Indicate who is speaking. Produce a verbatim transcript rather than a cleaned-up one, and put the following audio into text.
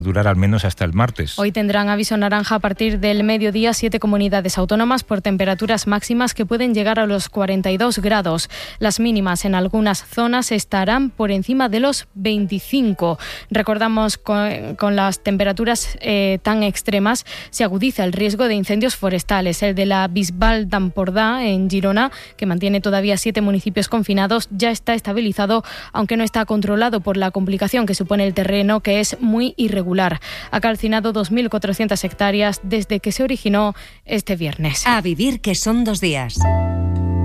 Speaker 1: durar al menos hasta el martes.
Speaker 2: Hoy tendrán aviso naranja a partir del mediodía siete comunidades autónomas por temperaturas máximas que pueden llegar a los cuarenta y dos grados. Las mínimas en algunas zonas estarán por encima de los veinticinco. Recordamos con, con las temperaturas eh, tan extremas se agudiza el riesgo de incendios forestales. El de la Bisbal d'Empordà en Girona, que mantiene todavía siete municipios confinados, ya está estabilizado, aunque no está controlado por la complicación que supone el terreno, que es muy irregular. Ha calcinado dos mil cuatrocientas hectáreas desde que se originó este viernes.
Speaker 3: A vivir, que son dos días.